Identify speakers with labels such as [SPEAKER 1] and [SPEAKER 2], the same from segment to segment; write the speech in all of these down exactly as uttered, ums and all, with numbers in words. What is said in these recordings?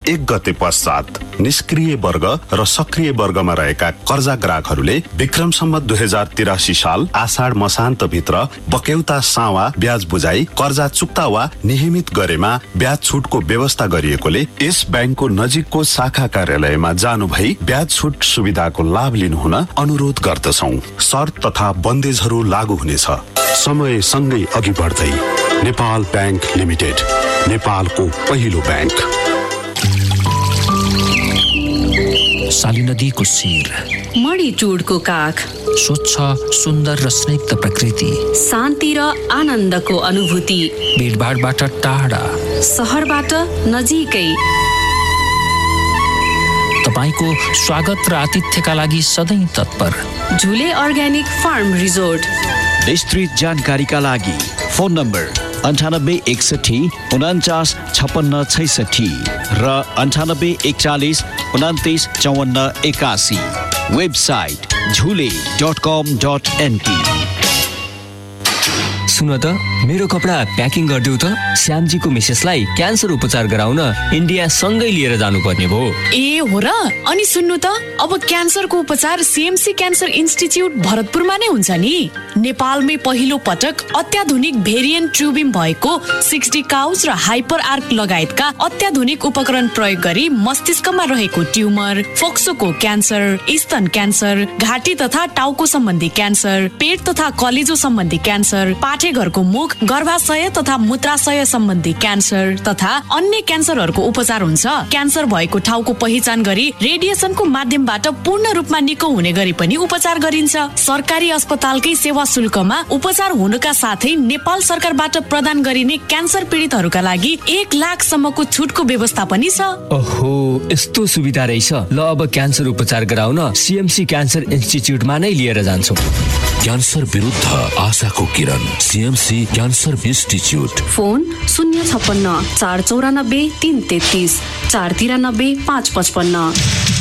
[SPEAKER 1] एक गते पश्चात निष्क्रिय वर्ग र सक्रिय वर्गमा रहेका कर्जा ग्राहकहरूले विक्रम सम्वत दुई हजार तिरासी साल आषाढ मसान्त भित्र बक्यौता सावा ब्याज बुझाई कर्जा चुक्ता वा नियमित गरेमा ब्याज छुटको व्यवस्था गरिएकोले यस ब्याङ्कको नजिकको शाखा कार्यालयमा जानु भई ब्याज छुट सुविधाको लाभ लिनुहुन अनुरोध गर्दछौं। शर्त तथा बन्देजहरू लागू हुनेछ। समय सँगै अघि बढ्दै नेपाल ब्याङ्क लिमिटेड, नेपालको पहिलो ब्याङ्क।
[SPEAKER 2] साली नदीको शिर,
[SPEAKER 3] मणि चुडको काख,
[SPEAKER 2] स्वच्छ सुन्दर र स्निग्ध प्रकृति,
[SPEAKER 3] शान्ति र आनन्दको अनुभूति,
[SPEAKER 2] भिडभाडबाट टाढा,
[SPEAKER 3] सहरबाट नजिकै,
[SPEAKER 2] तपाईको स्वागत र आतिथ्यका लागि सधैँ तत्पर।
[SPEAKER 3] झुले अर्ग्यानिक फार्म रिजोर्ट।
[SPEAKER 4] विस्तृत जानकारीका लागि फोन नम्बर अन्ठानब्बे एकसठी उन्चास छप्पन्न छैसठी र अन्ठानब्बे एकचालिस उन्तिस चौवन्न एकासी। वेबसाइट झुले डट कम डट एनपी।
[SPEAKER 5] सुन त, मेरो कपडा प्याकिङ गरिदेऊ त। श्यामजीको मिसेसलाई क्यान्सर उपचार गराउन इन्डिया सँगै लिएर जानुपर्ने भयो।
[SPEAKER 6] ए हो र? अनि सुन्नु त, अब क्यान्सरको उपचार सीएमसी क्यान्सर इन्स्टिच्युट भरतपुरमा नै हुन्छ नि। नेपालमै पहिलो पटक अत्याधुनिक भेरिएन्ट ट्युबिम भएको सिक्सटी काउज र हाइपर आर्क लगायतका अत्याधुनिक उपकरण प्रयोग गरी मस्तिष्कमा रहेको ट्युमर, फोक्सोको क्यान्सर, स्तन क्यान्सर, घाँटी तथा टाउको सम्बन्धी क्यान्सर, पेट तथा कलेजो सम्बन्धी क्यान्सर, पाठेघरको मुख, गर्भाशय तथा मूत्राशय सम्बन्धी क्यान्सर तथा अन्य क्यान्सरहरूको उपचार हुन्छ। क्यान्सर भएको ठाउँको पहिचान गरी रेडिएसनको माध्यमबाट पूर्ण रूपमा निको हुने गरी पनि उपचार गरिन्छ। सरकारी अस्पतालकै सेवा शुल्कमा उपचार हुनुका साथै नेपाल सरकारबाट प्रदान गरिने क्यान्सर पीडितहरूका लागि एक लाख सम्मको छुटको व्यवस्था पनि छ।
[SPEAKER 5] ओहो, यस्तो सुविधा रहेछ। ल, अब क्यान्सर उपचार गराउन सीएमसी क्यान्सर इन्स्टिच्युटमा नै लिएर जान्छौँ।
[SPEAKER 7] क्यान्सर विरुद्ध आशाको किरण, सीएमसी क्यान्सर इन्स्टिच्युट।
[SPEAKER 3] फोन शून्य छप्पन्न चार चौरानब्बे तीन तेत्तिस चार तिरानब्बे पाँच पचपन्न।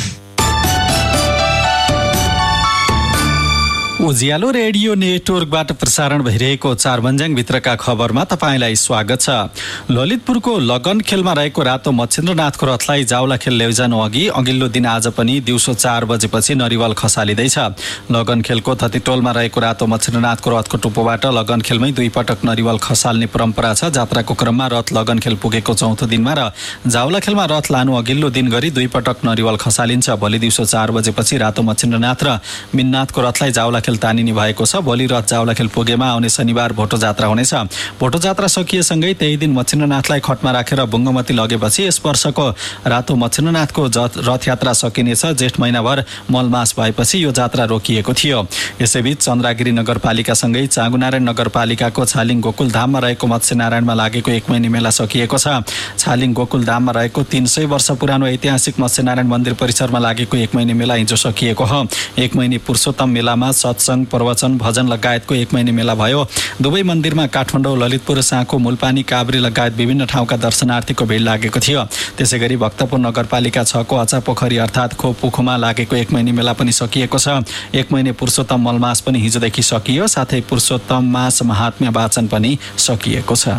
[SPEAKER 8] उज्यालो रेडियो नेटवर्कबाट प्रसारण भइरहेको चार भन्ज्याङ भित्रका खबरमा तपाईँलाई स्वागत छ। ललितपुरको लगन खेलमा रहेको रातो मच्छिन्द्रनाथको रथलाई जाउला खेल लैजानु अघि अघिल्लो दिन आज पनि दिउँसो चार बजेपछि नरिवल खसालिँदैछ। लगन खेलको थतिटोलमा रहेको रातो मच्छिन्द्रनाथको रथको टुप्पोबाट लगन खेलमै दुई पटक नरिवल खसाल्ने परम्परा छ। जात्राको क्रममा रथ लगन खेल पुगेको चौथो दिनमा र जाउला खेलमा रथ लानु अघिल्लो दिन गरी दुई पटक नरिवल खसालिन्छ। भोलि दिउँसो चार बजेपछि रातो मच्छिन्द्रनाथ र मिन्नाथको रथलाई जाउला खेल तानिने भएको छ। भोलि रथ जाउला खेल पुगेमा आउने शनिबार भोटो जात्रा हुनेछ। भोटो जात्रा सकिएसँगै त्यही दिन मच्छिन्द्रनाथलाई खटमा राखेर बुङ्गमती लगेपछि यस वर्षको रातो मच्छिन्द्रनाथको रथ यात्रा सकिनेछ। जेठ महिनाभर मलमास भएपछि यो जात्रा रोकिएको थियो। यसैबीच चन्द्रागिरी नगरपालिकासँगै चाँगुनारायण नगरपालिकाको छालिङ गोकुलधाममा रहेको मत्स्यनारायणमा लागेको एक महिने मेला सकिएको छ। छालिङ गोकुलधाममा रहेको तीन सय वर्ष पुरानो ऐतिहासिक मत्स्यनारायण मन्दिर परिसरमा लागेको एक महिने मेला हिजो सकिएको हो। एक महिने पुरुषोत्तम मेलामा सत्संग, प्रवचन, भजन लगायतको एक महिने मेला भयो। दुवै मन्दिरमा काठमाडौँ, ललितपुर, साँको, मुलपानी, काभ्रे लगायत विभिन्न ठाउँका दर्शनार्थीको भिड लागेको थियो। त्यसै गरी भक्तपुर नगरपालिका छ को अचापोखरी अर्थात् खोपुखुमा लागेको एक महिने मेला पनि सकिएको छ। एक महिने पुरुषोत्तम मलमास पनि हिजोदेखि सकियो। साथै पुरुषोत्तम मास महात्म्य वाचन पनि सकिएको छ।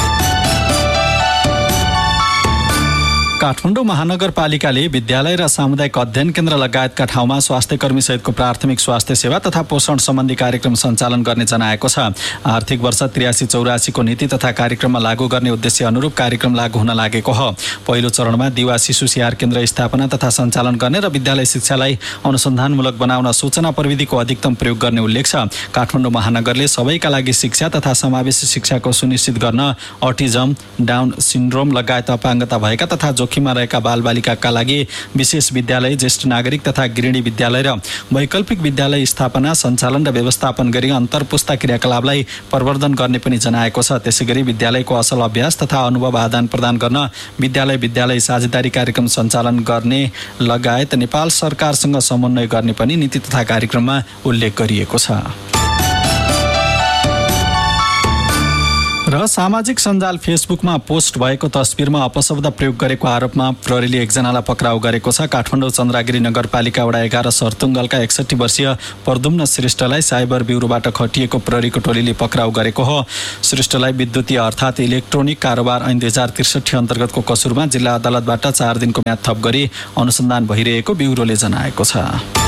[SPEAKER 8] काठमाडौँ महानगरपालिकाले विद्यालय र सामुदायिक अध्ययन केन्द्र लगायतका ठाउँमा स्वास्थ्य कर्मी सहितको प्राथमिक स्वास्थ्य सेवा तथा पोषण सम्बन्धी कार्यक्रम सञ्चालन गर्ने जनाएको छ। आर्थिक वर्ष त्रियासी चौरासीको नीति तथा कार्यक्रममा लागू गर्ने उद्देश्य अनुरूप कार्यक्रम लागू हुन लागेको हो। पहिलो चरणमा दिवा शिशु स्याहार केन्द्र स्थापना तथा सञ्चालन गर्ने र विद्यालय शिक्षालाई अनुसन्धानमूलक बनाउन सूचना प्रविधिको अधिकतम प्रयोग गर्ने उल्लेख छ। काठमाडौँ महानगरले सबैका लागि शिक्षा तथा समावेशी शिक्षाको सुनिश्चित गर्न अटिजम, डाउन सिन्ड्रोम लगायत अपाङ्गता भएका तथा जोखिममा रहेका बालबालिकाका लागि विशेष विद्यालय, ज्येष्ठ नागरिक तथा गृहिणी विद्यालय र वैकल्पिक विद्यालय स्थापना, सञ्चालन र व्यवस्थापन गरी अन्तर्पुस्ता क्रियाकलापलाई प्रवर्धन गर्ने पनि जनाएको छ। त्यसैगरी विद्यालयको असल अभ्यास तथा अनुभव आदान प्रदान गर्न विद्यालय विद्यालय साझेदारी कार्यक्रम सञ्चालन गर्ने लगायत नेपाल सरकारसँग समन्वय गर्ने पनि नीति तथा कार्यक्रममा उल्लेख गरिएको छ। र सामाजिक सञ्जाल फेसबुकमा पोस्ट भएको तस्बिरमा अपशब्द प्रयोग गरेको आरोपमा प्रहरीले एकजनालाई पक्राउ गरेको छ। काठमाडौँ चन्द्रागिरी नगरपालिका वडा एघार सर्तुङ्गलका एकसठी वर्षीय प्रदुम्न श्रेष्ठलाई साइबर ब्युरोबाट खटिएको प्रहरीको टोलीले पक्राउ गरेको हो। श्रेष्ठलाई विद्युतीय अर्थात् इलेक्ट्रोनिक कारोबार ऐन दुई हजार त्रिसठी अन्तर्गतको कसुरमा जिल्ला अदालतबाट चार दिनको म्याद थप गरी अनुसन्धान भइरहेको ब्युरोले जनाएको छ।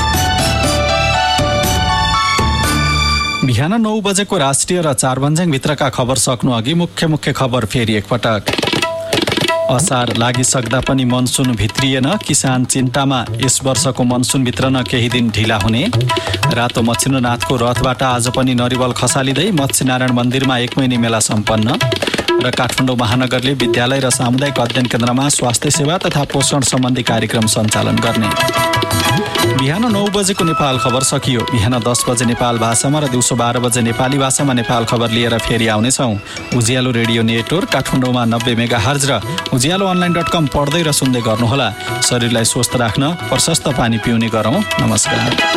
[SPEAKER 8] बिहान नौ बजेको राष्ट्रिय र चारभन्ज्याङ भित्रका खबर सक्नु अघि मुख्य मुख्य खबर फेरि एकपटक। असार लागिसक्दा पनि मनसुन भित्रिएन, किसान चिन्तामा। यस वर्षको मनसुन भित्रन केही दिन ढिला हुने। रातो मच्छिन्द्रनाथको रथबाट आज पनि नरिवल खसालिँदै मत्स्यनारायण मन्दिरमा एक महिने मेला सम्पन्न। र काठमाडौँ महानगरले विद्यालय र सामुदायिक अध्ययन केन्द्रमा स्वास्थ्य सेवा तथा पोषण सम्बन्धी कार्यक्रम सञ्चालन गर्ने। बिहान नौ बजेको नेपाल खबर सकियो। बिहान दस बजे नेपाल भाषामा र दिउँसो बाह्र बजे नेपाली भाषामा नेपाल खबर लिएर फेरि आउनेछौँ। उज्यालो रेडियो नेटवर्क काठमाडौँमा नब्बे मेगा हर्ज र उज्यालो अनलाइन डट कम पढ्दै र सुन्दै गर्नुहोला। शरीरलाई स्वस्थ राख्न प्रशस्त पानी पिउने गरौँ। नमस्कार।